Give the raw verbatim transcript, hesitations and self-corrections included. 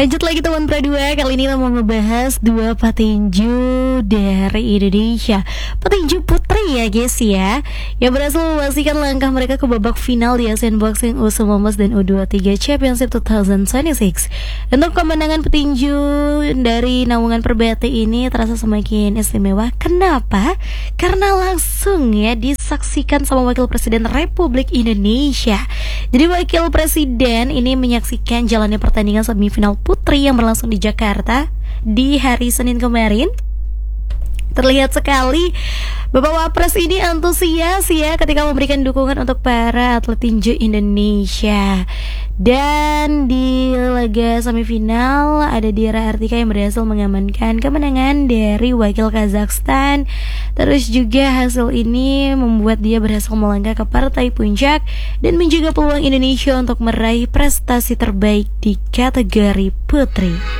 Lanjut lagi teman Pra dua. Kali ini kita mau ngebahas dua petinju dari Indonesia, petinju putri ya guys ya, yang berhasil memastikan langkah mereka ke babak final di Asian Boxing U sembilan belas dan U dua puluh tiga Championship dua ribu dua puluh enam. Untuk kemenangan petinju dari naungan Perbati ini terasa semakin istimewa. Kenapa? Karena langsung ya disaksikan sama Wakil Presiden Republik Indonesia. Jadi Wakil Presiden ini menyaksikan jalannya pertandingan semifinal putri yang berlangsung di Jakarta di hari Senin kemarin. Terlihat sekali Bapak Wapres ini antusias ya ketika memberikan dukungan untuk para atlet tinju Indonesia. Dan di laga semifinal ada Dira Artika yang berhasil mengamankan kemenangan dari wakil Kazakhstan. Terus juga hasil ini membuat dia berhasil melangkah ke partai puncak dan menjaga peluang Indonesia untuk meraih prestasi terbaik di kategori putri.